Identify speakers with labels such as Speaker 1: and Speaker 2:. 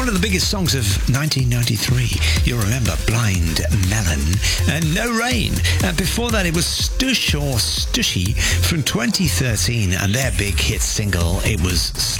Speaker 1: one of the biggest songs of 1993. You'll remember Blind Melon and No Rain. Before that, it was Stush or Stushy from 2013, and their big hit single, it was